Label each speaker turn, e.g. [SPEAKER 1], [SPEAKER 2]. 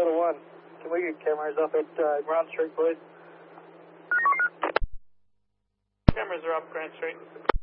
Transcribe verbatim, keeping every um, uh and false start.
[SPEAKER 1] Delta one, can we get cameras up at uh, Grand Street, please?
[SPEAKER 2] Cameras are up Grand Street.